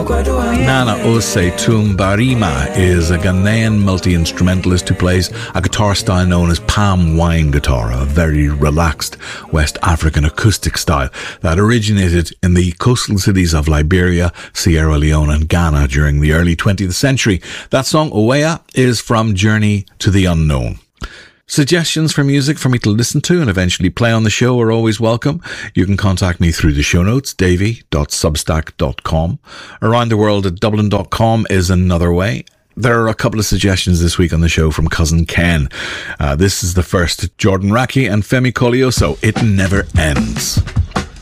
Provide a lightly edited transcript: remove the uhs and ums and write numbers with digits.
Nana Ose Tumbarima is a Ghanaian multi-instrumentalist who plays a guitar style known as palm wine guitar, a very relaxed West African acoustic style that originated in the coastal cities of Liberia, Sierra Leone and Ghana during the early 20th century. That song, Owea, is from Journey to the Unknown. Suggestions for music for me to listen to and eventually play on the show are always welcome. You can contact me through the show notes, davy.substack.com. Around the world at dublin.com is another way. There are a couple of suggestions this week on the show from Cousin Ken. This is the first, Jordan Raki and Femi Colioso, It Never Ends.